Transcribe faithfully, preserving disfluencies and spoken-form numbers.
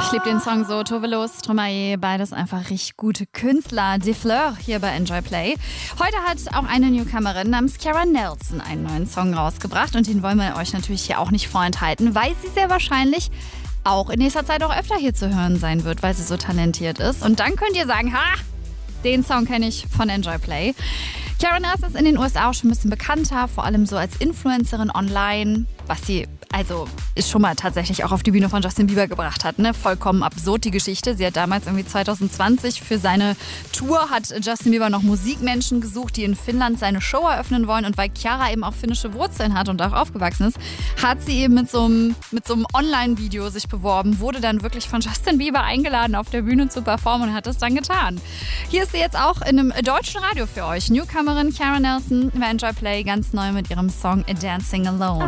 Ich liebe den Song so. Tove Lo, Stromae, beides einfach richtig gute Künstler. De Fleur hier bei Enjoy Play. Heute hat auch eine Newcomerin namens Ciara Nelson einen neuen Song rausgebracht und den wollen wir euch natürlich hier auch nicht vorenthalten, weil sie sehr wahrscheinlich auch in nächster Zeit auch öfter hier zu hören sein wird, weil sie so talentiert ist. Und dann könnt ihr sagen, ha, den Song kenne ich von Enjoy Play. Ciara Nelson ist in den U S A auch schon ein bisschen bekannter, vor allem so als Influencerin online, was sie also ist schon mal tatsächlich auch auf die Bühne von Justin Bieber gebracht hat. Ne? Vollkommen absurd die Geschichte. Sie hat damals irgendwie zwanzig zwanzig für seine Tour hat Justin Bieber noch Musikmenschen gesucht, die in Finnland seine Show eröffnen wollen. Und weil Ciara eben auch finnische Wurzeln hat und auch aufgewachsen ist, hat sie eben mit so einem, mit so einem Online-Video sich beworben, wurde dann wirklich von Justin Bieber eingeladen, auf der Bühne zu performen und hat es dann getan. Hier ist sie jetzt auch in einem deutschen Radio für euch. Newcomerin Ciara Nelson bei Enjoy Play, ganz neu mit ihrem Song Dancing Alone.